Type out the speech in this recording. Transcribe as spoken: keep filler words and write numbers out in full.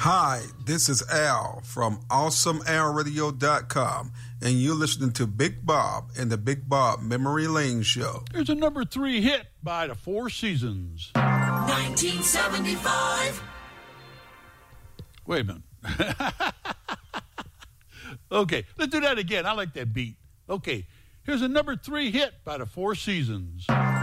Hi, this is Al from awesome al radio dot com, and you're listening to Big Bob and the Big Bob Memory Lane Show. Here's a number three hit by the Four Seasons. nineteen seventy-five. Wait a minute. Okay, let's do that again. I like that beat. Okay, here's a number three hit by the Four Seasons.